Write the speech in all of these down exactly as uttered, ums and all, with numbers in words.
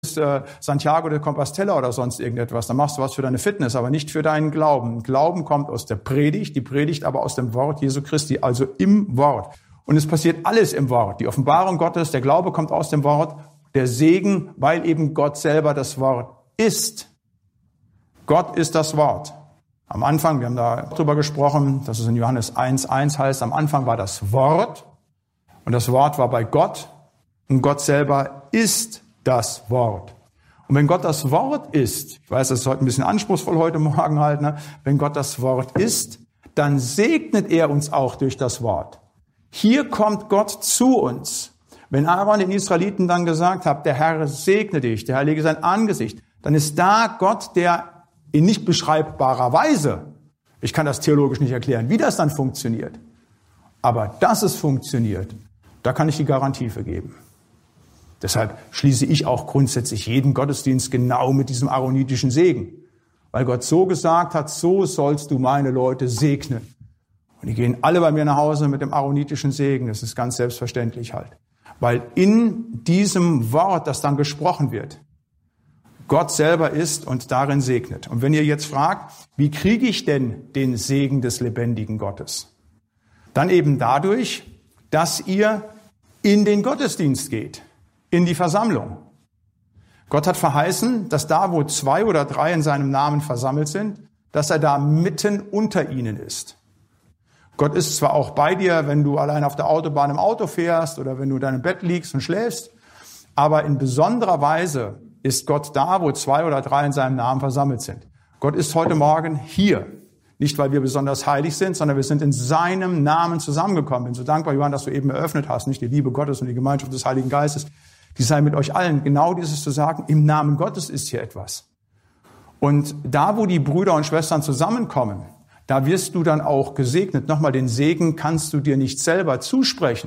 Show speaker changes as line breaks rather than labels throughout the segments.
Santiago de Compostela oder sonst irgendetwas. Dann machst du was für deine Fitness, aber nicht für deinen Glauben. Glauben kommt aus der Predigt, die Predigt aber aus dem Wort Jesu Christi, also im Wort. Und es passiert alles im Wort. Die Offenbarung Gottes, der Glaube kommt aus dem Wort, der Segen, weil eben Gott selber das Wort ist. Gott ist das Wort. Am Anfang, wir haben da drüber gesprochen, dass es in Johannes eins eins heißt, am Anfang war das Wort und das Wort war bei Gott und Gott selber ist das Wort. Und wenn Gott das Wort ist, ich weiß, das ist heute ein bisschen anspruchsvoll heute Morgen halt, ne? Wenn Gott das Wort ist, dann segnet er uns auch durch das Wort. Hier kommt Gott zu uns. Wenn Aaron den Israeliten dann gesagt hat, der Herr segne dich, der Herr lege sein Angesicht, dann ist da Gott, der in nicht beschreibbarer Weise, ich kann das theologisch nicht erklären, wie das dann funktioniert, aber dass es funktioniert, da kann ich die Garantie für geben. Deshalb schließe ich auch grundsätzlich jeden Gottesdienst genau mit diesem aaronitischen Segen. Weil Gott so gesagt hat, so sollst du meine Leute segnen. Und die gehen alle bei mir nach Hause mit dem aaronitischen Segen. Das ist ganz selbstverständlich halt. Weil in diesem Wort, das dann gesprochen wird, Gott selber ist und darin segnet. Und wenn ihr jetzt fragt, wie kriege ich denn den Segen des lebendigen Gottes? Dann eben dadurch, dass ihr in den Gottesdienst geht. In die Versammlung. Gott hat verheißen, dass da, wo zwei oder drei in seinem Namen versammelt sind, dass er da mitten unter ihnen ist. Gott ist zwar auch bei dir, wenn du allein auf der Autobahn im Auto fährst oder wenn du in deinem Bett liegst und schläfst, aber in besonderer Weise ist Gott da, wo zwei oder drei in seinem Namen versammelt sind. Gott ist heute Morgen hier. Nicht, weil wir besonders heilig sind, sondern wir sind in seinem Namen zusammengekommen. Bin so dankbar, Johann, dass du eben eröffnet hast, nicht die Liebe Gottes und die Gemeinschaft des Heiligen Geistes. Die sei mit euch allen. Genau dieses zu sagen, im Namen Gottes ist hier etwas. Und da, wo die Brüder und Schwestern zusammenkommen, da wirst du dann auch gesegnet. Nochmal, den Segen kannst du dir nicht selber zusprechen.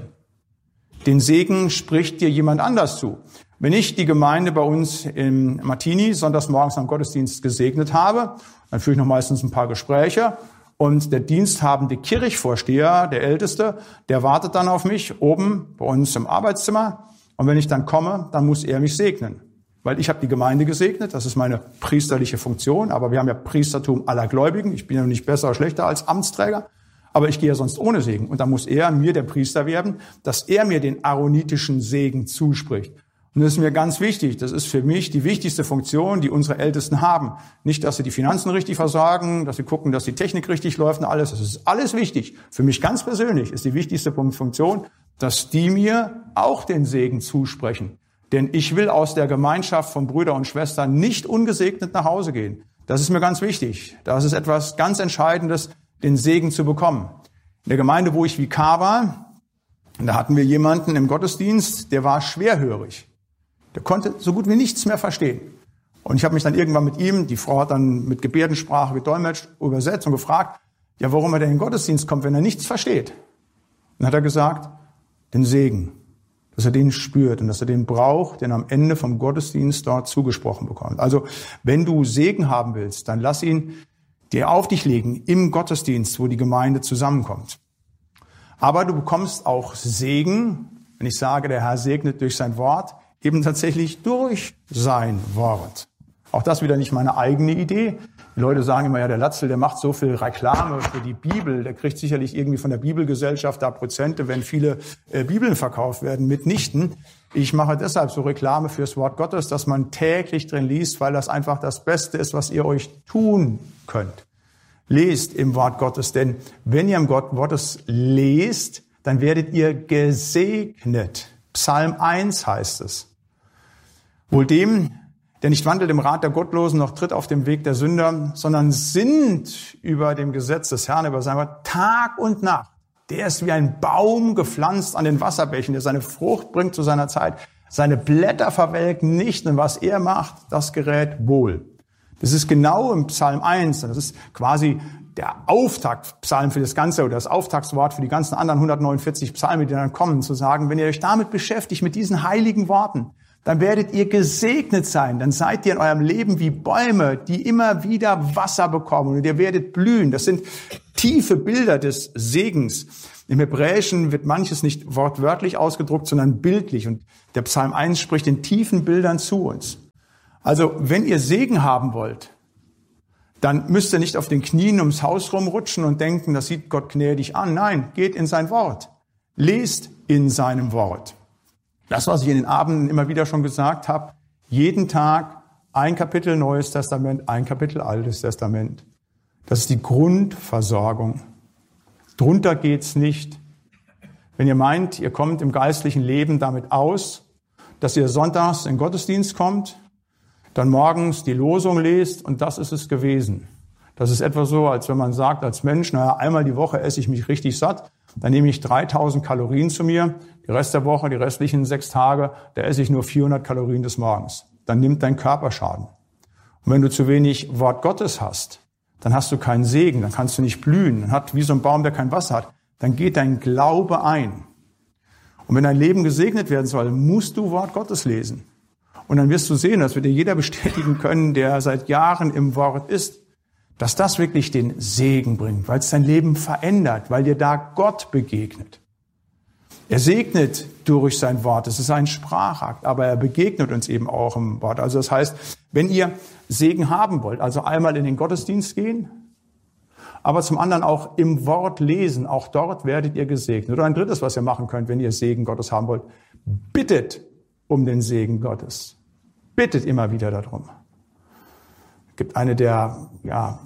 Den Segen spricht dir jemand anders zu. Wenn ich die Gemeinde bei uns im Martini sonntags morgens am Gottesdienst gesegnet habe, dann führe ich noch meistens ein paar Gespräche und der diensthabende Kirchvorsteher, der Älteste, der wartet dann auf mich oben bei uns im Arbeitszimmer. Und wenn ich dann komme, dann muss er mich segnen. Weil ich habe die Gemeinde gesegnet, das ist meine priesterliche Funktion. Aber wir haben ja Priestertum aller Gläubigen. Ich bin ja nicht besser oder schlechter als Amtsträger. Aber ich gehe ja sonst ohne Segen. Und dann muss er mir der Priester werden, dass er mir den aaronitischen Segen zuspricht. Und das ist mir ganz wichtig. Das ist für mich die wichtigste Funktion, die unsere Ältesten haben. Nicht, dass sie die Finanzen richtig versorgen, dass sie gucken, dass die Technik richtig läuft und alles. Das ist alles wichtig. Für mich ganz persönlich ist die wichtigste Funktion, dass die mir auch den Segen zusprechen. Denn ich will aus der Gemeinschaft von Brüdern und Schwestern nicht ungesegnet nach Hause gehen. Das ist mir ganz wichtig. Das ist etwas ganz Entscheidendes, den Segen zu bekommen. In der Gemeinde, wo ich Vikar war, da hatten wir jemanden im Gottesdienst, der war schwerhörig. Der konnte so gut wie nichts mehr verstehen. Und ich habe mich dann irgendwann mit ihm, die Frau hat dann mit Gebärdensprache gedolmetscht, übersetzt und gefragt, ja, warum er denn in den Gottesdienst kommt, wenn er nichts versteht. Und dann hat er gesagt, den Segen, dass er den spürt und dass er den braucht, den am Ende vom Gottesdienst dort zugesprochen bekommt. Also wenn du Segen haben willst, dann lass ihn dir auf dich legen im Gottesdienst, wo die Gemeinde zusammenkommt. Aber du bekommst auch Segen, wenn ich sage, der Herr segnet durch sein Wort, eben tatsächlich durch sein Wort. Auch das wieder nicht meine eigene Idee. Die Leute sagen immer, ja, der Latzel, der macht so viel Reklame für die Bibel. Der kriegt sicherlich irgendwie von der Bibelgesellschaft da Prozente, wenn viele äh, Bibeln verkauft werden. Mitnichten. Ich mache deshalb so Reklame fürs Wort Gottes, dass man täglich drin liest, weil das einfach das Beste ist, was ihr euch tun könnt. Lest im Wort Gottes, denn wenn ihr im Wort Gottes lest, dann werdet ihr gesegnet. Psalm eins heißt es. Wohl dem, der nicht wandelt im Rat der Gottlosen, noch tritt auf dem Weg der Sünder, sondern sinnt über dem Gesetz des Herrn, über sein Wort, Tag und Nacht. Der ist wie ein Baum gepflanzt an den Wasserbächen, der seine Frucht bringt zu seiner Zeit. Seine Blätter verwelken nicht, und was er macht, das gerät wohl. Das ist genau im Psalm eins, das ist quasi der Auftaktpsalm für das Ganze oder das Auftaktswort für die ganzen anderen hundertneunundvierzig Psalme, die dann kommen, zu sagen, wenn ihr euch damit beschäftigt, mit diesen heiligen Worten, dann werdet ihr gesegnet sein. Dann seid ihr in eurem Leben wie Bäume, die immer wieder Wasser bekommen und ihr werdet blühen. Das sind tiefe Bilder des Segens. Im Hebräischen wird manches nicht wortwörtlich ausgedruckt, sondern bildlich. Und der Psalm eins spricht in tiefen Bildern zu uns. Also, wenn ihr Segen haben wollt, dann müsst ihr nicht auf den Knien ums Haus rumrutschen und denken, das sieht Gott gnädig an. Nein, geht in sein Wort. Lest in seinem Wort. Das, was ich in den Abenden immer wieder schon gesagt habe, jeden Tag ein Kapitel Neues Testament, ein Kapitel Altes Testament. Das ist die Grundversorgung. Drunter geht's nicht. Wenn ihr meint, ihr kommt im geistlichen Leben damit aus, dass ihr sonntags in den Gottesdienst kommt, dann morgens die Losung lest und das ist es gewesen. Das ist etwa so, als wenn man sagt als Mensch, naja, einmal die Woche esse ich mich richtig satt, dann nehme ich dreitausend Kalorien zu mir, die Rest der Woche, die restlichen sechs Tage, da esse ich nur vierhundert Kalorien des Morgens. Dann nimmt dein Körper Schaden. Und wenn du zu wenig Wort Gottes hast, dann hast du keinen Segen, dann kannst du nicht blühen. Dann hat wie so ein Baum, der kein Wasser hat, dann geht dein Glaube ein. Und wenn dein Leben gesegnet werden soll, musst du Wort Gottes lesen. Und dann wirst du sehen, das wird dir jeder bestätigen können, der seit Jahren im Wort ist, dass das wirklich den Segen bringt, weil es dein Leben verändert, weil dir da Gott begegnet. Er segnet durch sein Wort, es ist ein Sprachakt, aber er begegnet uns eben auch im Wort. Also das heißt, wenn ihr Segen haben wollt, also einmal in den Gottesdienst gehen, aber zum anderen auch im Wort lesen, auch dort werdet ihr gesegnet. Oder ein drittes, was ihr machen könnt, wenn ihr Segen Gottes haben wollt, bittet um den Segen Gottes. Bittet immer wieder darum. Es gibt eine der, ja,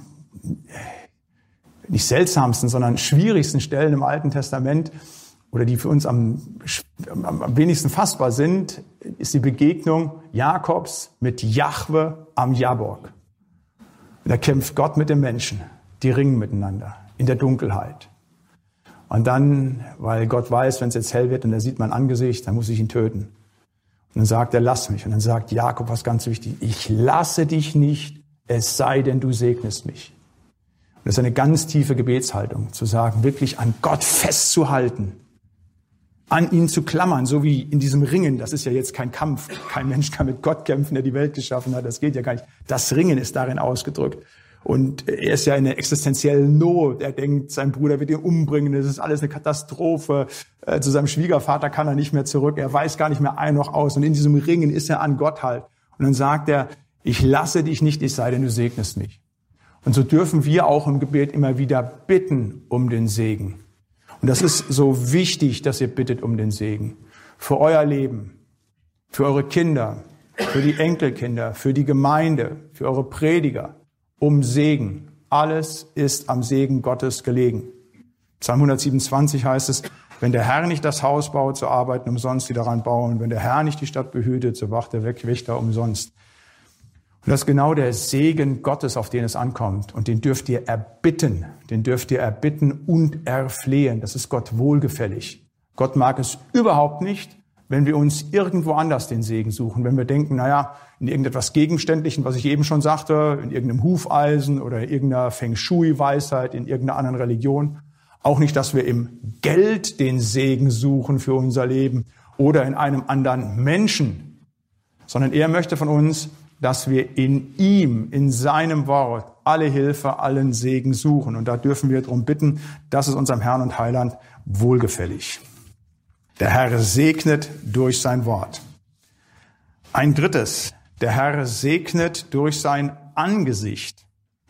nicht seltsamsten, sondern schwierigsten Stellen im Alten Testament, oder die für uns am, am, am wenigsten fassbar sind, ist die Begegnung Jakobs mit Jahwe am Jabok. Und da kämpft Gott mit dem Menschen. Die ringen miteinander in der Dunkelheit. Und dann, weil Gott weiß, wenn es jetzt hell wird und er sieht mein Angesicht, dann muss ich ihn töten. Und dann sagt er, lass mich. Und dann sagt Jakob was ganz wichtig. Ich lasse dich nicht, es sei denn, du segnest mich. Und das ist eine ganz tiefe Gebetshaltung, zu sagen, wirklich an Gott festzuhalten, an ihn zu klammern, so wie in diesem Ringen. Das ist ja jetzt kein Kampf. Kein Mensch kann mit Gott kämpfen, der die Welt geschaffen hat. Das geht ja gar nicht. Das Ringen ist darin ausgedrückt. Und er ist ja in einer existenziellen Not. Er denkt, sein Bruder wird ihn umbringen. Das ist alles eine Katastrophe. Äh, zu seinem Schwiegervater kann er nicht mehr zurück. Er weiß gar nicht mehr ein noch aus. Und in diesem Ringen ist er an Gott halt. Und dann sagt er, ich lasse dich nicht, es sei denn, du segnest mich. Und so dürfen wir auch im Gebet immer wieder bitten um den Segen. Und das ist so wichtig, dass ihr bittet um den Segen. Für euer Leben, für eure Kinder, für die Enkelkinder, für die Gemeinde, für eure Prediger. Um Segen. Alles ist am Segen Gottes gelegen. Psalm hundertsiebenundzwanzig heißt es, wenn der Herr nicht das Haus baut, so arbeiten umsonst die daran bauen. Wenn der Herr nicht die Stadt behütet, so wacht der Wächter umsonst. Und das ist genau der Segen Gottes, auf den es ankommt. Und den dürft ihr erbitten. Den dürft ihr erbitten und erflehen. Das ist Gott wohlgefällig. Gott mag es überhaupt nicht, wenn wir uns irgendwo anders den Segen suchen. Wenn wir denken, naja, in irgendetwas Gegenständlichen, was ich eben schon sagte, in irgendeinem Hufeisen oder in irgendeiner Feng Shui-Weisheit, in irgendeiner anderen Religion. Auch nicht, dass wir im Geld den Segen suchen für unser Leben oder in einem anderen Menschen, sondern er möchte von uns, dass wir in ihm, in seinem Wort, alle Hilfe, allen Segen suchen. Und da dürfen wir darum bitten, das ist unserem Herrn und Heiland wohlgefällig. Der Herr segnet durch sein Wort. Ein drittes, der Herr segnet durch sein Angesicht.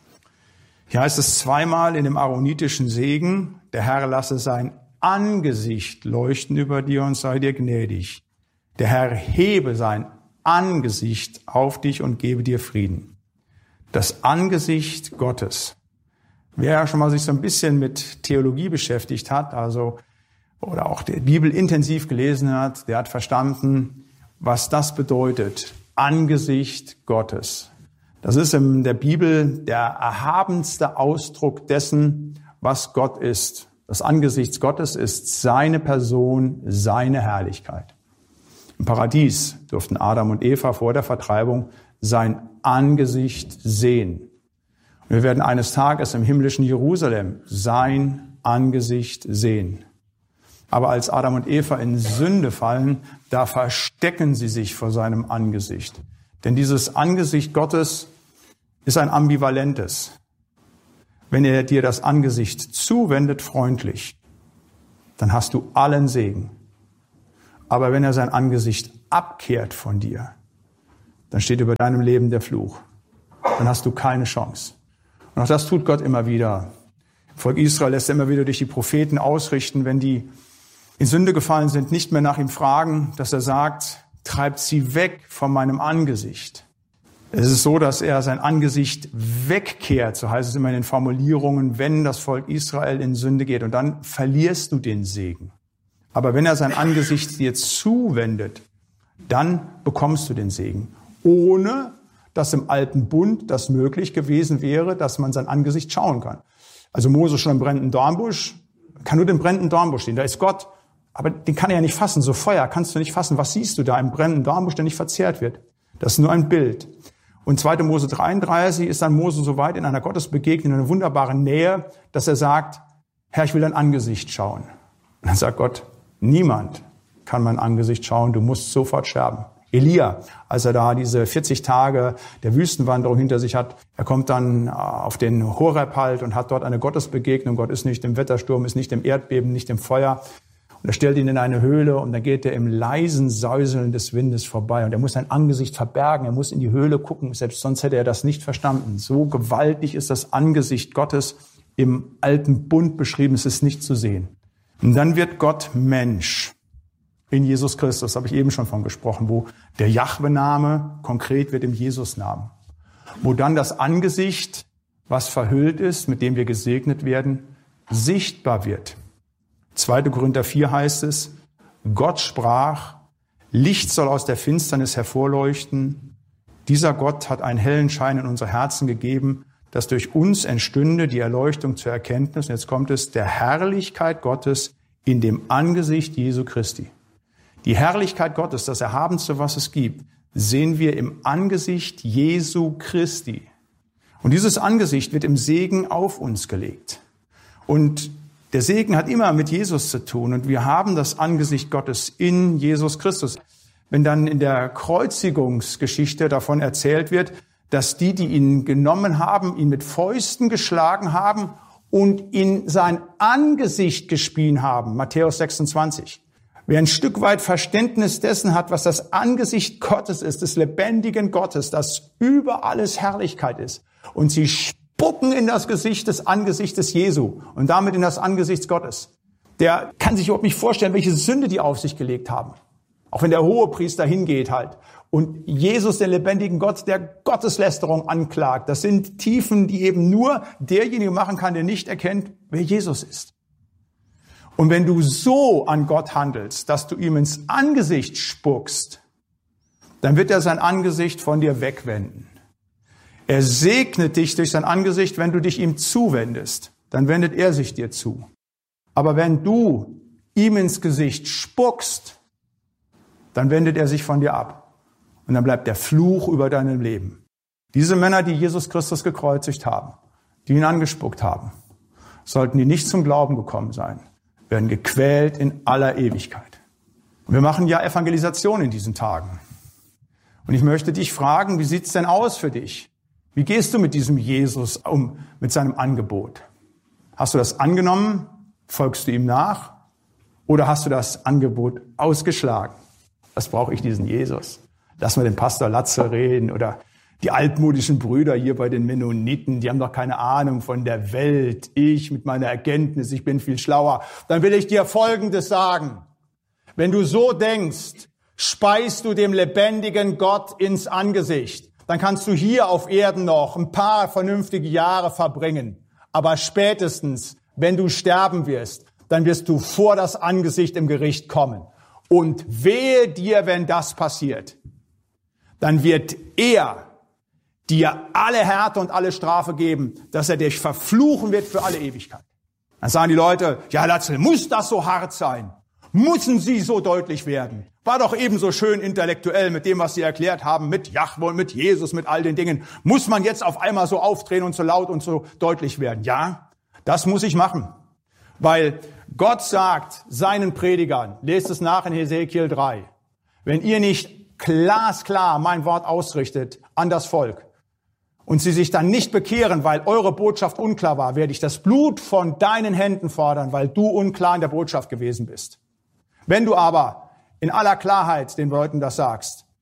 Hier heißt es zweimal in dem aaronitischen Segen, der Herr lasse sein Angesicht leuchten über dir und sei dir gnädig. Der Herr hebe sein Angesicht auf dich und gebe dir Frieden. Das Angesicht Gottes. Wer schon mal sich so ein bisschen mit Theologie beschäftigt hat, also oder auch die Bibel intensiv gelesen hat, der hat verstanden, was das bedeutet. Angesicht Gottes. Das ist in der Bibel der erhabenste Ausdruck dessen, was Gott ist. Das Angesicht Gottes ist seine Person, seine Herrlichkeit. Im Paradies durften Adam und Eva vor der Vertreibung sein Angesicht sehen. Und wir werden eines Tages im himmlischen Jerusalem sein Angesicht sehen. Aber als Adam und Eva in Sünde fallen, da verstecken sie sich vor seinem Angesicht. Denn dieses Angesicht Gottes ist ein ambivalentes. Wenn er dir das Angesicht zuwendet, freundlich, dann hast du allen Segen. Aber wenn er sein Angesicht abkehrt von dir, dann steht über deinem Leben der Fluch. Dann hast du keine Chance. Und auch das tut Gott immer wieder. Volk Israel lässt er immer wieder durch die Propheten ausrichten, wenn die in Sünde gefallen sind, nicht mehr nach ihm fragen, dass er sagt, treibt sie weg von meinem Angesicht. Es ist so, dass er sein Angesicht wegkehrt, so heißt es immer in den Formulierungen, wenn das Volk Israel in Sünde geht. Und dann verlierst du den Segen. Aber wenn er sein Angesicht dir zuwendet, dann bekommst du den Segen. Ohne dass im alten Bund das möglich gewesen wäre, dass man sein Angesicht schauen kann. Also Mose schon im brennenden Dornbusch, kann nur den brennenden Dornbusch sehen, da ist Gott. Aber den kann er ja nicht fassen, so Feuer kannst du nicht fassen. Was siehst du da im brennenden Dornbusch, der nicht verzehrt wird? Das ist nur ein Bild. Und zweiter Mose dreiunddreißig ist dann Mose so weit in einer Gottesbegegnung, in einer wunderbaren Nähe, dass er sagt, Herr, ich will dein Angesicht schauen. Und dann sagt Gott, niemand kann mein Angesicht schauen, du musst sofort sterben. Elia, als er da diese vierzig Tage der Wüstenwanderung hinter sich hat, er kommt dann auf den Horeb halt und hat dort eine Gottesbegegnung. Gott ist nicht im Wettersturm, ist nicht im Erdbeben, nicht im Feuer. Und er stellt ihn in eine Höhle und dann geht er im leisen Säuseln des Windes vorbei. Und er muss sein Angesicht verbergen, er muss in die Höhle gucken, selbst sonst hätte er das nicht verstanden. So gewaltig ist das Angesicht Gottes im alten Bund beschrieben, es ist nicht zu sehen. Und dann wird Gott Mensch. In Jesus Christus, habe ich eben schon von gesprochen, wo der Jahwe-Name konkret wird im Jesus-Namen. Wo dann das Angesicht, was verhüllt ist, mit dem wir gesegnet werden, sichtbar wird. zweiter Korinther vier heißt es, Gott sprach, Licht soll aus der Finsternis hervorleuchten. Dieser Gott hat einen hellen Schein in unsere Herzen gegeben, dass durch uns entstünde die Erleuchtung zur Erkenntnis, und jetzt kommt es, der Herrlichkeit Gottes in dem Angesicht Jesu Christi. Die Herrlichkeit Gottes, das Erhabenste, was es gibt, sehen wir im Angesicht Jesu Christi. Und dieses Angesicht wird im Segen auf uns gelegt. Und der Segen hat immer mit Jesus zu tun. Und wir haben das Angesicht Gottes in Jesus Christus. Wenn dann in der Kreuzigungsgeschichte davon erzählt wird, dass die, die ihn genommen haben, ihn mit Fäusten geschlagen haben und in sein Angesicht gespien haben, Matthäus sechsundzwanzig. Wer ein Stück weit Verständnis dessen hat, was das Angesicht Gottes ist, des lebendigen Gottes, das über alles Herrlichkeit ist, und sie spucken in das Gesicht des Angesichtes Jesu und damit in das Angesicht Gottes, der kann sich überhaupt nicht vorstellen, welche Sünde die auf sich gelegt haben. Auch wenn der Hohepriester hingeht halt und Jesus, den lebendigen Gott, der Gotteslästerung anklagt. Das sind Tiefen, die eben nur derjenige machen kann, der nicht erkennt, wer Jesus ist. Und wenn du so an Gott handelst, dass du ihm ins Angesicht spuckst, dann wird er sein Angesicht von dir wegwenden. Er segnet dich durch sein Angesicht, wenn du dich ihm zuwendest. Dann wendet er sich dir zu. Aber wenn du ihm ins Gesicht spuckst, dann wendet er sich von dir ab. Und dann bleibt der Fluch über deinem Leben. Diese Männer, die Jesus Christus gekreuzigt haben, die ihn angespuckt haben, sollten die nicht zum Glauben gekommen sein, werden gequält in aller Ewigkeit. Und wir machen ja Evangelisation in diesen Tagen. Und ich möchte dich fragen, wie sieht's denn aus für dich? Wie gehst du mit diesem Jesus um, mit seinem Angebot? Hast du das angenommen? Folgst du ihm nach? Oder hast du das Angebot ausgeschlagen? Was brauche ich diesen Jesus? Lass mal den Pastor Latze reden oder die altmodischen Brüder hier bei den Mennoniten, die haben doch keine Ahnung von der Welt. Ich mit meiner Erkenntnis, ich bin viel schlauer. Dann will ich dir Folgendes sagen. Wenn du so denkst, speist du dem lebendigen Gott ins Angesicht. Dann kannst du hier auf Erden noch ein paar vernünftige Jahre verbringen. Aber spätestens, wenn du sterben wirst, dann wirst du vor das Angesicht im Gericht kommen. Und wehe dir, wenn das passiert, dann wird er dir alle Härte und alle Strafe geben, dass er dich verfluchen wird für alle Ewigkeit. Dann sagen die Leute, ja, Latzel, muss das so hart sein? Müssen sie so deutlich werden? War doch ebenso schön intellektuell mit dem, was sie erklärt haben, mit Jahwe und mit Jesus, mit all den Dingen. Muss man jetzt auf einmal so aufdrehen und so laut und so deutlich werden? Ja, das muss ich machen. Weil Gott sagt seinen Predigern, lest es nach in Hesekiel drei, wenn ihr nicht glasklar mein Wort ausrichtet an das Volk und sie sich dann nicht bekehren, weil eure Botschaft unklar war, werde ich das Blut von deinen Händen fordern, weil du unklar in der Botschaft gewesen bist. Wenn du aber in aller Klarheit den Leuten das sagst,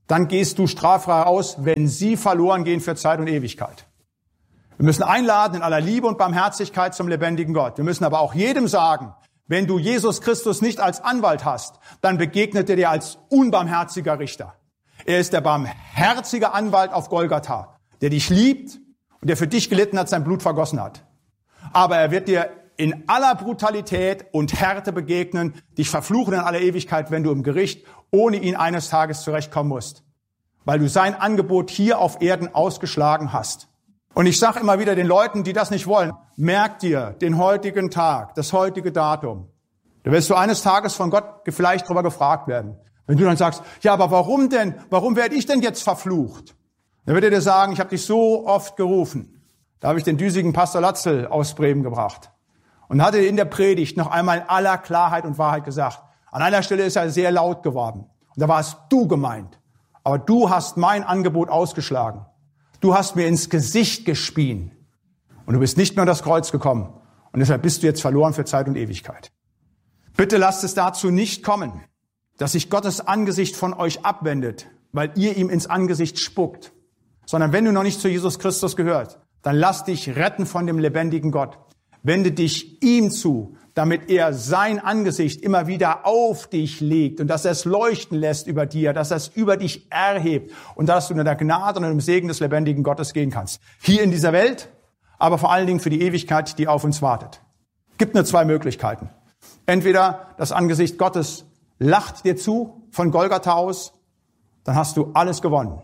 dann gehst du straffrei aus, wenn sie verloren gehen für Zeit und Ewigkeit. Wir müssen einladen in aller Liebe und Barmherzigkeit zum lebendigen Gott. Wir müssen aber auch jedem sagen, wenn du Jesus Christus nicht als Anwalt hast, dann begegnet er dir als unbarmherziger Richter. Er ist der barmherzige Anwalt auf Golgatha, der dich liebt und der für dich gelitten hat, sein Blut vergossen hat. Aber er wird dir in aller Brutalität und Härte begegnen, dich verfluchen in aller Ewigkeit, wenn du im Gericht ohne ihn eines Tages zurechtkommen musst, weil du sein Angebot hier auf Erden ausgeschlagen hast. Und ich sage immer wieder den Leuten, die das nicht wollen, merk dir den heutigen Tag, das heutige Datum. Da wirst du eines Tages von Gott vielleicht darüber gefragt werden. Wenn du dann sagst, ja, aber warum denn? Warum werde ich denn jetzt verflucht? Dann wird er dir sagen, ich habe dich so oft gerufen. Da habe ich den düsigen Pastor Latzel aus Bremen gebracht und hatte in der Predigt noch einmal in aller Klarheit und Wahrheit gesagt. An einer Stelle ist er sehr laut geworden. Und da war es du gemeint. Aber du hast mein Angebot ausgeschlagen. Du hast mir ins Gesicht gespien. Und du bist nicht mehr an das Kreuz gekommen. Und deshalb bist du jetzt verloren für Zeit und Ewigkeit. Bitte lasst es dazu nicht kommen, dass sich Gottes Angesicht von euch abwendet, weil ihr ihm ins Angesicht spuckt. Sondern wenn du noch nicht zu Jesus Christus gehörst, dann lass dich retten von dem lebendigen Gott. Wende dich ihm zu, damit er sein Angesicht immer wieder auf dich legt und dass er es leuchten lässt über dir, dass er es über dich erhebt und dass du in der Gnade und im Segen des lebendigen Gottes gehen kannst. Hier in dieser Welt, aber vor allen Dingen für die Ewigkeit, die auf uns wartet. Gibt nur zwei Möglichkeiten. Entweder das Angesicht Gottes lacht dir zu von Golgatha aus, dann hast du alles gewonnen.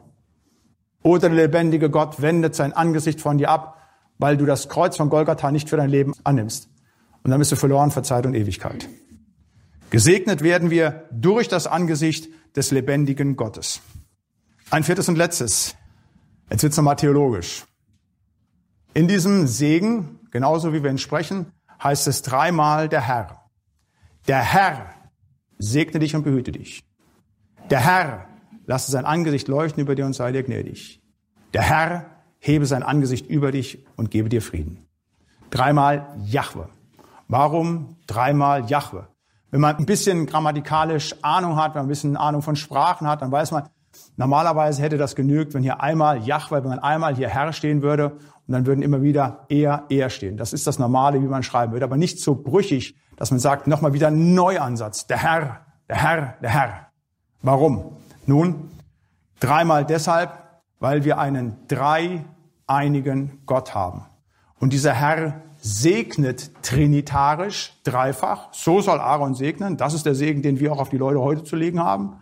Oder der lebendige Gott wendet sein Angesicht von dir ab, weil du das Kreuz von Golgatha nicht für dein Leben annimmst. Und dann bist du verloren für Zeit und Ewigkeit. Gesegnet werden wir durch das Angesicht des lebendigen Gottes. Ein viertes und letztes. Jetzt wird's nochmal theologisch. In diesem Segen, genauso wie wir ihn sprechen, heißt es dreimal der Herr. Der Herr segne dich und behüte dich. Der Herr lasse sein Angesicht leuchten über dir und sei dir gnädig. Der Herr hebe sein Angesicht über dich und gebe dir Frieden. Dreimal Jahwe. Warum dreimal Jahwe? Wenn man ein bisschen grammatikalisch Ahnung hat, wenn man ein bisschen Ahnung von Sprachen hat, dann weiß man, normalerweise hätte das genügt, wenn hier einmal Jahwe, wenn man einmal hier Herr stehen würde und dann würden immer wieder er, er stehen. Das ist das Normale, wie man schreiben würde, aber nicht so brüchig, dass man sagt, nochmal wieder ein Neuansatz. Der Herr, der Herr, der Herr. Warum? Nun, dreimal deshalb, weil wir einen dreieinigen Gott haben. Und dieser Herr segnet trinitarisch, dreifach. So soll Aaron segnen. Das ist der Segen, den wir auch auf die Leute heute zu legen haben.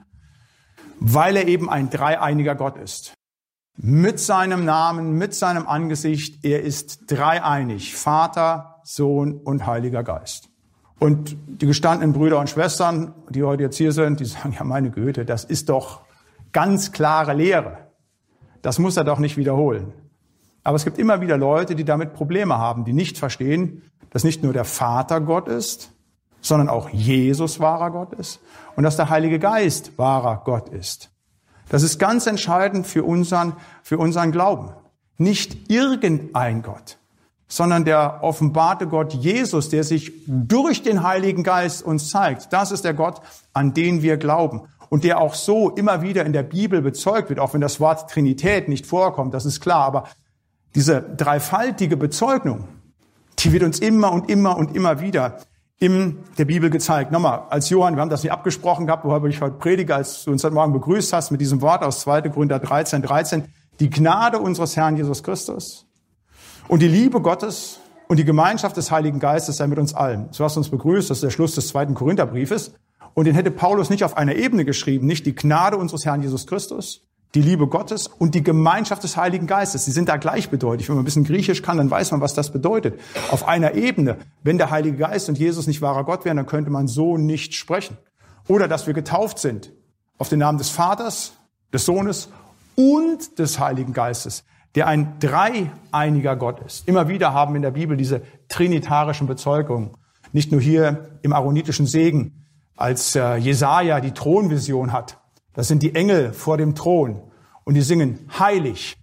Weil er eben ein dreieiniger Gott ist. Mit seinem Namen, mit seinem Angesicht. Er ist dreieinig. Vater, Sohn und Heiliger Geist. Und die gestandenen Brüder und Schwestern, die heute jetzt hier sind, die sagen, ja meine Güte, das ist doch ganz klare Lehre. Das muss er doch nicht wiederholen. Aber es gibt immer wieder Leute, die damit Probleme haben, die nicht verstehen, dass nicht nur der Vater Gott ist, sondern auch Jesus wahrer Gott ist und dass der Heilige Geist wahrer Gott ist. Das ist ganz entscheidend für unseren, für unseren Glauben. Nicht irgendein Gott, sondern der offenbarte Gott Jesus, der sich durch den Heiligen Geist uns zeigt. Das ist der Gott, an den wir glauben. Und der auch so immer wieder in der Bibel bezeugt wird, auch wenn das Wort Trinität nicht vorkommt, das ist klar. Aber diese dreifaltige Bezeugung, die wird uns immer und immer und immer wieder in der Bibel gezeigt. Nochmal, als Johann, wir haben das nicht abgesprochen gehabt, worüber ich heute predige, als du uns heute Morgen begrüßt hast mit diesem Wort aus zweiter Korinther dreizehn, dreizehn. Die Gnade unseres Herrn Jesus Christus und die Liebe Gottes und die Gemeinschaft des Heiligen Geistes sei mit uns allen. So hast du uns begrüßt, das ist der Schluss des zweiten Korintherbriefes. Und den hätte Paulus nicht auf einer Ebene geschrieben, nicht die Gnade unseres Herrn Jesus Christus, die Liebe Gottes und die Gemeinschaft des Heiligen Geistes. Sie sind da gleichbedeutend. Wenn man ein bisschen Griechisch kann, dann weiß man, was das bedeutet. Auf einer Ebene. Wenn der Heilige Geist und Jesus nicht wahrer Gott wären, dann könnte man so nicht sprechen. Oder dass wir getauft sind auf den Namen des Vaters, des Sohnes und des Heiligen Geistes, der ein dreieiniger Gott ist. Immer wieder haben wir in der Bibel diese trinitarischen Bezeugungen. Nicht nur hier im aaronitischen Segen, als äh, Jesaja die Thronvision hat. Das sind die Engel vor dem Thron und die singen, heilig,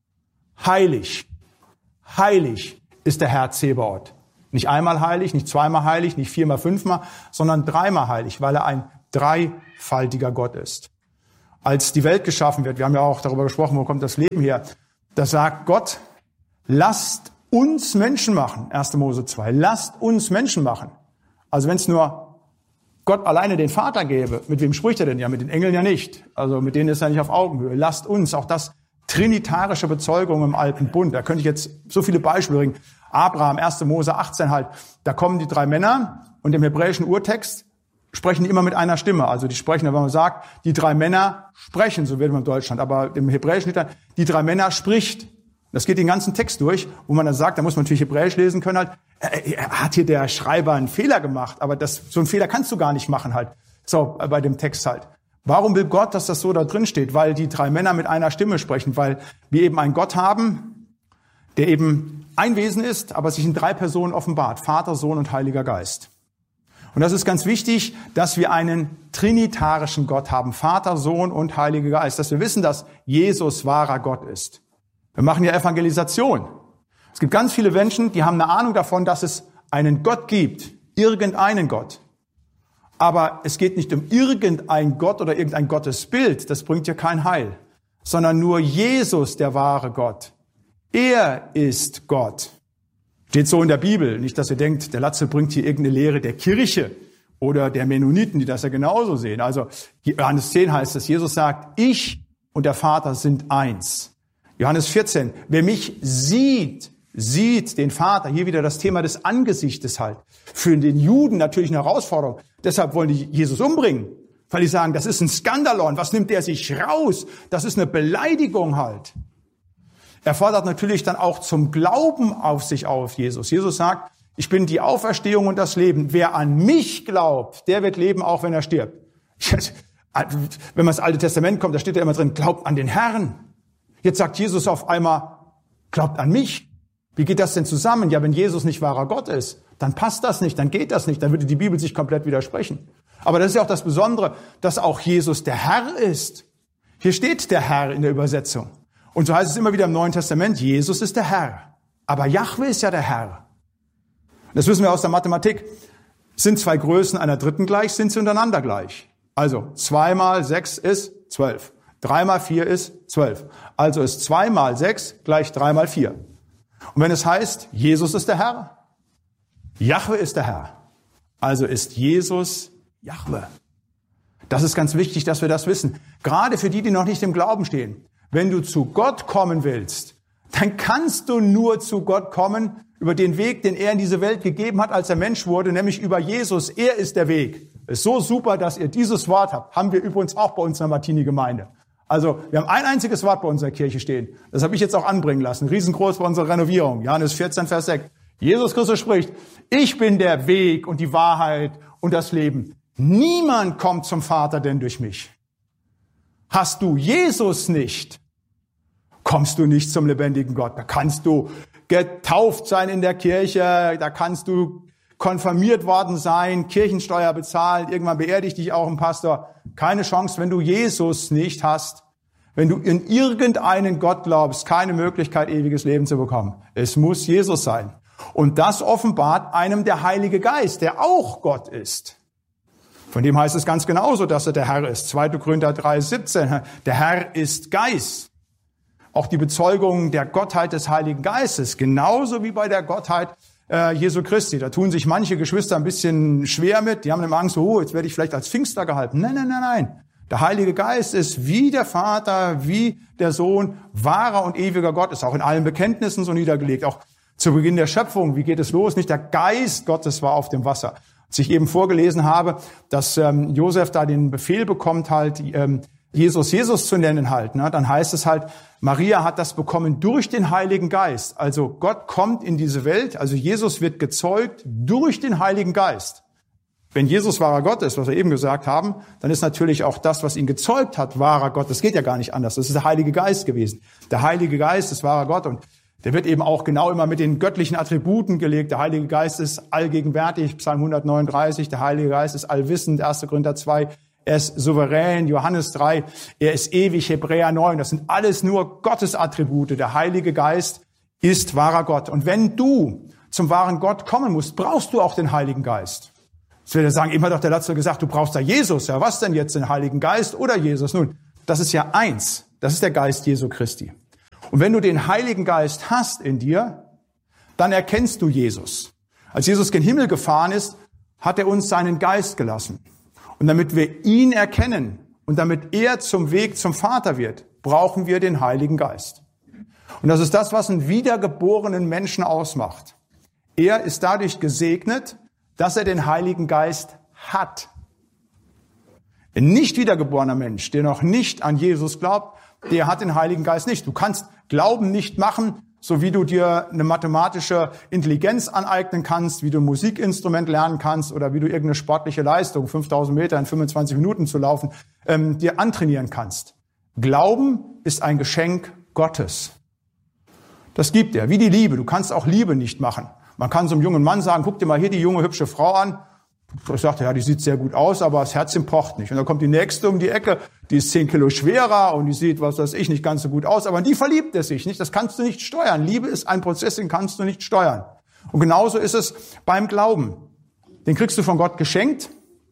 heilig, heilig ist der Herr Zebaoth. Nicht einmal heilig, nicht zweimal heilig, nicht viermal, fünfmal, sondern dreimal heilig, weil er ein dreifaltiger Gott ist. als die Welt geschaffen wird, wir haben ja auch darüber gesprochen, wo kommt das Leben her, da sagt Gott, lasst uns Menschen machen, erster Mose zwei, lasst uns Menschen machen. Also wenn es nur Gott alleine den Vater gäbe, mit wem spricht er denn? Ja, mit den Engeln ja nicht. Also mit denen ist er nicht auf Augenhöhe. Lasst uns, auch das trinitarische Bezeugung im Alten Bund. Da könnte ich jetzt so viele Beispiele bringen. Abraham, erster Mose achtzehn halt, da kommen die drei Männer und im hebräischen Urtext sprechen die immer mit einer Stimme. Also die sprechen, wenn man sagt, die drei Männer sprechen, so wird man in Deutschland, aber im Hebräischen steht da, die drei Männer spricht. Das geht den ganzen Text durch, wo man dann sagt, da muss man natürlich Hebräisch lesen können halt, er hat hier der Schreiber einen Fehler gemacht, aber das, so einen Fehler kannst du gar nicht machen halt, so bei dem Text halt. Warum will Gott, dass das so da drin steht? Weil die drei Männer mit einer Stimme sprechen, weil wir eben einen Gott haben, der eben ein Wesen ist, aber sich in drei Personen offenbart, Vater, Sohn und Heiliger Geist. Und das ist ganz wichtig, dass wir einen trinitarischen Gott haben, Vater, Sohn und Heiliger Geist, dass wir wissen, dass Jesus wahrer Gott ist. Wir machen ja Evangelisation. Es gibt ganz viele Menschen, die haben eine Ahnung davon, dass es einen Gott gibt, irgendeinen Gott. Aber es geht nicht um irgendein Gott oder irgendein Gottesbild, das bringt ja kein Heil, sondern nur Jesus, der wahre Gott. Er ist Gott. Steht so in der Bibel. Nicht, dass ihr denkt, der Latzel bringt hier irgendeine Lehre der Kirche oder der Mennoniten, die das ja genauso sehen. Also Johannes zehn heißt es, Jesus sagt, ich und der Vater sind eins. Johannes vierzehn, wer mich sieht, sieht den Vater. Hier wieder das Thema des Angesichtes halt. Für den Juden natürlich eine Herausforderung. Deshalb wollen die Jesus umbringen. Weil die sagen, das ist ein Skandalon. Was nimmt der sich raus? Das ist eine Beleidigung halt. Er fordert natürlich dann auch zum Glauben auf sich auf Jesus. Jesus sagt, ich bin die Auferstehung und das Leben. Wer an mich glaubt, der wird leben, auch wenn er stirbt. Wenn man ins Alte Testament kommt, da steht ja immer drin, glaubt an den Herrn. Jetzt sagt Jesus auf einmal, glaubt an mich. Wie geht das denn zusammen? Ja, wenn Jesus nicht wahrer Gott ist, dann passt das nicht, dann geht das nicht, dann würde die Bibel sich komplett widersprechen. Aber das ist ja auch das Besondere, dass auch Jesus der Herr ist. Hier steht der Herr in der Übersetzung. Und so heißt es immer wieder im Neuen Testament, Jesus ist der Herr. Aber Jahwe ist ja der Herr. Das wissen wir aus der Mathematik. Sind zwei Größen einer Dritten gleich, sind sie untereinander gleich. Also zwei mal sechs ist zwölf. drei mal vier ist zwölf. Also ist zwei mal sechs gleich drei mal vier. Und wenn es heißt, Jesus ist der Herr, Jahwe ist der Herr, also ist Jesus Jahwe. Das ist ganz wichtig, dass wir das wissen. Gerade für die, die noch nicht im Glauben stehen. Wenn du zu Gott kommen willst, dann kannst du nur zu Gott kommen über den Weg, den er in diese Welt gegeben hat, als er Mensch wurde, nämlich über Jesus. Er ist der Weg. Ist so super, dass ihr dieses Wort habt. Haben wir übrigens auch bei uns in der Martini-Gemeinde. Also wir haben ein einziges Wort bei unserer Kirche stehen. Das habe ich jetzt auch anbringen lassen. Riesengroß bei unserer Renovierung. Johannes vierzehn, Vers sechs. Jesus Christus spricht, ich bin der Weg und die Wahrheit und das Leben. Niemand kommt zum Vater denn durch mich. Hast du Jesus nicht, kommst du nicht zum lebendigen Gott. Da kannst du getauft sein in der Kirche, da kannst du konfirmiert worden sein, Kirchensteuer bezahlen, irgendwann beerdigt dich auch ein Pastor. Keine Chance, wenn du Jesus nicht hast, wenn du in irgendeinen Gott glaubst, keine Möglichkeit, ewiges Leben zu bekommen. Es muss Jesus sein. Und das offenbart einem der Heilige Geist, der auch Gott ist. Von dem heißt es ganz genauso, dass er der Herr ist. zweiter Korinther drei, siebzehn. Der Herr ist Geist. Auch die Bezeugung der Gottheit des Heiligen Geistes, genauso wie bei der Gottheit äh, Jesu Christi. Da tun sich manche Geschwister ein bisschen schwer mit. Die haben immer Angst, oh, jetzt werde ich vielleicht als Pfingstler gehalten. Nein, nein, nein, nein. Der Heilige Geist ist wie der Vater, wie der Sohn, wahrer und ewiger Gott. Ist auch in allen Bekenntnissen so niedergelegt. Auch zu Beginn der Schöpfung, wie geht es los? Nicht der Geist Gottes war auf dem Wasser. Als ich eben vorgelesen habe, dass ähm, Josef da den Befehl bekommt, halt ähm, Jesus Jesus zu nennen halt, ne? Dann heißt es halt, Maria hat das bekommen durch den Heiligen Geist. Also Gott kommt in diese Welt, also Jesus wird gezeugt durch den Heiligen Geist. Wenn Jesus wahrer Gott ist, was wir eben gesagt haben, dann ist natürlich auch das, was ihn gezeugt hat, wahrer Gott. Das geht ja gar nicht anders. Das ist der Heilige Geist gewesen. Der Heilige Geist ist wahrer Gott und der wird eben auch genau immer mit den göttlichen Attributen gelegt. Der Heilige Geist ist allgegenwärtig, Psalm hundertneununddreißig. Der Heilige Geist ist allwissend, erster Korinther zwei. Er ist souverän, Johannes drei. Er ist ewig, Hebräer neun. Das sind alles nur Gottes Attribute. Der Heilige Geist ist wahrer Gott. Und wenn du zum wahren Gott kommen musst, brauchst du auch den Heiligen Geist. Jetzt will er sagen, immer doch der Latzel gesagt, du brauchst da Jesus. Ja, was denn jetzt, den Heiligen Geist oder Jesus? Nun, das ist ja eins. Das ist der Geist Jesu Christi. Und wenn du den Heiligen Geist hast in dir, dann erkennst du Jesus. Als Jesus gen Himmel gefahren ist, hat er uns seinen Geist gelassen. Und damit wir ihn erkennen und damit er zum Weg zum Vater wird, brauchen wir den Heiligen Geist. Und das ist das, was einen wiedergeborenen Menschen ausmacht. Er ist dadurch gesegnet, dass er den Heiligen Geist hat. Ein nicht wiedergeborener Mensch, der noch nicht an Jesus glaubt, der hat den Heiligen Geist nicht. Du kannst Glauben nicht machen, so wie du dir eine mathematische Intelligenz aneignen kannst, wie du ein Musikinstrument lernen kannst oder wie du irgendeine sportliche Leistung, fünftausend Meter in fünfundzwanzig Minuten zu laufen, ähm, dir antrainieren kannst. Glauben ist ein Geschenk Gottes. Das gibt er, wie die Liebe. Du kannst auch Liebe nicht machen. Man kann so einem jungen Mann sagen, guck dir mal hier die junge, hübsche Frau an. Ich sagte, ja, die sieht sehr gut aus, aber das Herzchen pocht nicht. Und dann kommt die nächste um die Ecke, die ist zehn Kilo schwerer und die sieht, was weiß ich, nicht ganz so gut aus. Aber in die verliebt es sich nicht. Das kannst du nicht steuern. Liebe ist ein Prozess, den kannst du nicht steuern. Und genauso ist es beim Glauben. Den kriegst du von Gott geschenkt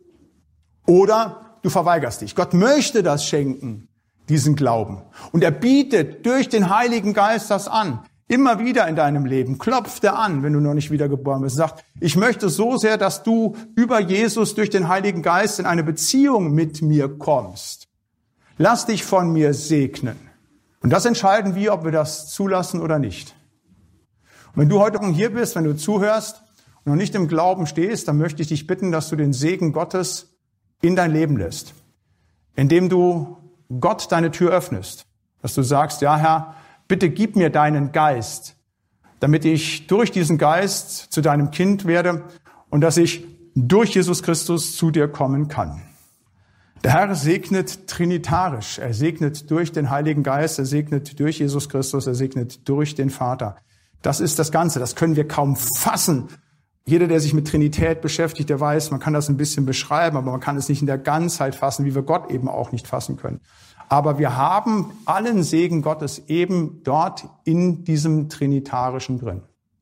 oder du verweigerst dich. Gott möchte das schenken, diesen Glauben. Und er bietet durch den Heiligen Geist das an. Immer wieder in deinem Leben klopft er an, wenn du noch nicht wiedergeboren bist. Er sagt, ich möchte so sehr, dass du über Jesus durch den Heiligen Geist in eine Beziehung mit mir kommst. Lass dich von mir segnen. Und das entscheiden wir, ob wir das zulassen oder nicht. Und wenn du heute hier bist, wenn du zuhörst und noch nicht im Glauben stehst, dann möchte ich dich bitten, dass du den Segen Gottes in dein Leben lässt. Indem du Gott deine Tür öffnest. Dass du sagst, ja Herr, bitte gib mir deinen Geist, damit ich durch diesen Geist zu deinem Kind werde und dass ich durch Jesus Christus zu dir kommen kann. Der Herr segnet trinitarisch. Er segnet durch den Heiligen Geist, er segnet durch Jesus Christus, er segnet durch den Vater. Das ist das Ganze, das können wir kaum fassen. Jeder, der sich mit Trinität beschäftigt, der weiß, man kann das ein bisschen beschreiben, aber man kann es nicht in der Ganzheit fassen, wie wir Gott eben auch nicht fassen können. Aber wir haben allen Segen Gottes eben dort in diesem Trinitarischen drin.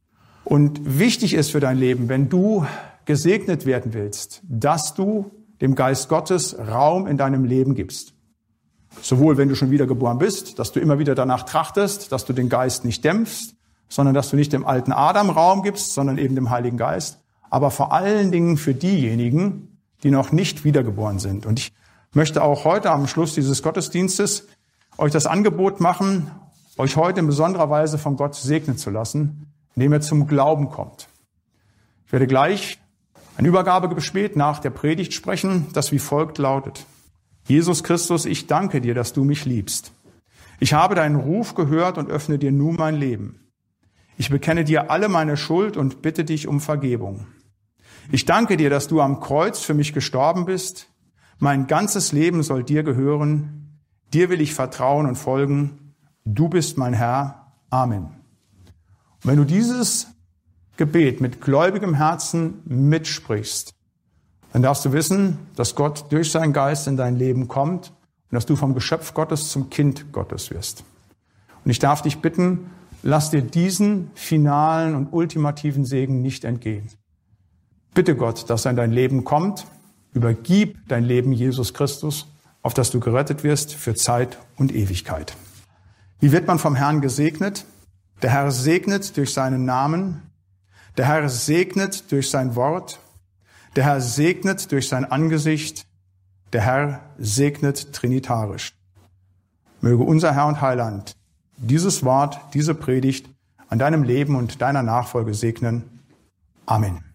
Und wichtig ist für dein Leben, wenn du gesegnet werden willst, dass du dem Geist Gottes Raum in deinem Leben gibst. Sowohl wenn du schon wiedergeboren bist, dass du immer wieder danach trachtest, dass du den Geist nicht dämpfst, sondern dass du nicht dem alten Adam Raum gibst, sondern eben dem Heiligen Geist. Aber vor allen Dingen für diejenigen, die noch nicht wiedergeboren sind. Und ich möchte auch heute am Schluss dieses Gottesdienstes euch das Angebot machen, euch heute in besonderer Weise von Gott segnen zu lassen, indem ihr zum Glauben kommt. Ich werde gleich ein Übergabegebet nach der Predigt sprechen, das wie folgt lautet. Jesus Christus, ich danke dir, dass du mich liebst. Ich habe deinen Ruf gehört und öffne dir nun mein Leben. Ich bekenne dir alle meine Schuld und bitte dich um Vergebung. Ich danke dir, dass du am Kreuz für mich gestorben bist. Mein ganzes Leben soll dir gehören. Dir will ich vertrauen und folgen. Du bist mein Herr. Amen. Und wenn du dieses Gebet mit gläubigem Herzen mitsprichst, dann darfst du wissen, dass Gott durch seinen Geist in dein Leben kommt und dass du vom Geschöpf Gottes zum Kind Gottes wirst. Und ich darf dich bitten, lass dir diesen finalen und ultimativen Segen nicht entgehen. Bitte Gott, dass er in dein Leben kommt. Übergib dein Leben Jesus Christus, auf das du gerettet wirst für Zeit und Ewigkeit. Wie wird man vom Herrn gesegnet? Der Herr segnet durch seinen Namen. Der Herr segnet durch sein Wort. Der Herr segnet durch sein Angesicht. Der Herr segnet trinitarisch. Möge unser Herr und Heiland dieses Wort, diese Predigt an deinem Leben und deiner Nachfolge segnen. Amen.